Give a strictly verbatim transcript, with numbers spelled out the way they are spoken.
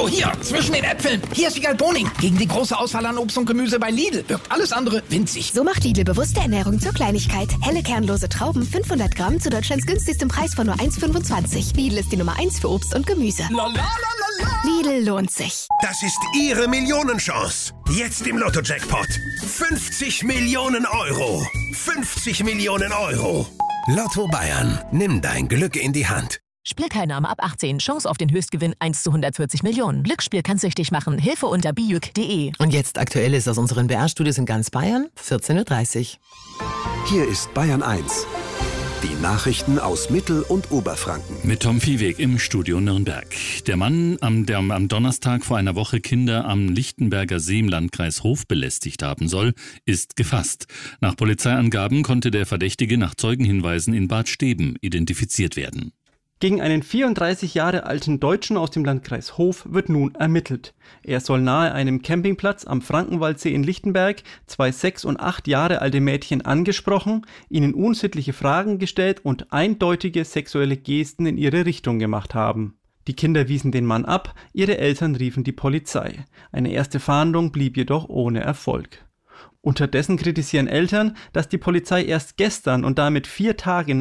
Oh, hier, zwischen den Äpfeln. Hier ist die Galboning. Gegen die große Auswahl an Obst und Gemüse bei Lidl wirkt alles andere winzig. So macht Lidl bewusste Ernährung zur Kleinigkeit. Helle kernlose Trauben fünfhundert Gramm zu Deutschlands günstigstem Preis von nur eins Komma fünfundzwanzig. Lidl ist die Nummer eins für Obst und Gemüse. La, la, la, la, la. Lidl lohnt sich. Das ist Ihre Millionenchance. Jetzt im Lotto-Jackpot. fünfzig Millionen Euro. fünfzig Millionen Euro. Lotto Bayern. Nimm dein Glück in die Hand. Spielteilnahme ab achtzehn. Chance auf den Höchstgewinn eins zu hundertvierzig Millionen. Glücksspiel kann süchtig machen. Hilfe unter bijuk punkt de. Und jetzt Aktuelles aus unseren B R-Studios in ganz Bayern, vierzehn Uhr dreißig. Hier ist Bayern eins. Die Nachrichten aus Mittel- und Oberfranken. Mit Tom Viehweg im Studio Nürnberg. Der Mann, am, der am Donnerstag vor einer Woche Kinder am Lichtenberger See im Landkreis Hof belästigt haben soll, ist gefasst. Nach Polizeiangaben konnte der Verdächtige nach Zeugenhinweisen in Bad Steben identifiziert werden. Gegen einen vierunddreißig Jahre alten Deutschen aus dem Landkreis Hof wird nun ermittelt. Er soll nahe einem Campingplatz am Frankenwaldsee in Lichtenberg zwei sechs und acht Jahre alte Mädchen angesprochen, ihnen unsittliche Fragen gestellt und eindeutige sexuelle Gesten in ihre Richtung gemacht haben. Die Kinder wiesen den Mann ab, ihre Eltern riefen die Polizei. Eine erste Fahndung blieb jedoch ohne Erfolg. Unterdessen kritisieren Eltern, dass die Polizei erst gestern und damit vier Tage